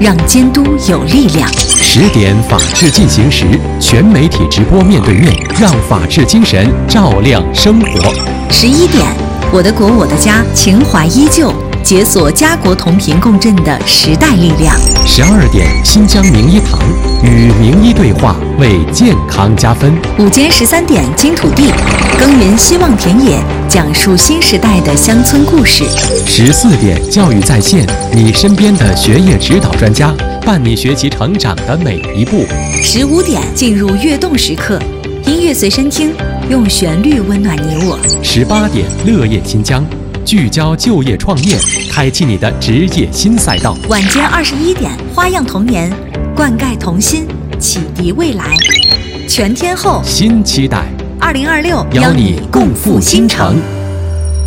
让监督有力量。 10点法治进行时，全媒体直播面对面，让法治精神照亮生活。 11点，我的国我的家，情怀依旧，解锁家国同频共振的时代力量。 12点，新疆名医堂与名医对话，为健康加分。 午间13点，金土地，耕耘希望田野，讲述新时代的乡村故事。 14点，教育在线，你身边的学业指导专家，伴你学习成长的每一步。 15点，进入跃动时刻，音乐随身听，用旋律温暖你我。 18点，乐业新疆，聚焦就业创业，开启你的职业新赛道。 晚间21点，花样童年，灌溉童心，启迪未来。全天候新期待 2026， 邀你共赴新城。